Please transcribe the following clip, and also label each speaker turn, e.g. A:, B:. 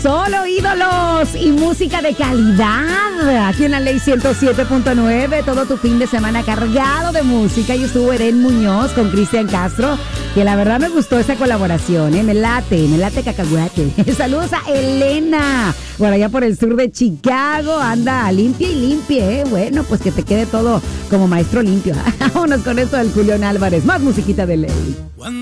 A: Solo ídolos y música de calidad. Aquí en la Ley 107.9, todo tu fin de semana cargado de música. Y estuvo Eren Muñoz con Cristian Castro, que la verdad me gustó esa colaboración, me late cacahuate. Saludos a Elena, por allá por el sur de Chicago. Anda limpia y limpie, Bueno, pues que te quede todo como maestro limpio. Vámonos con esto del Julián Álvarez. Más musiquita de Ley.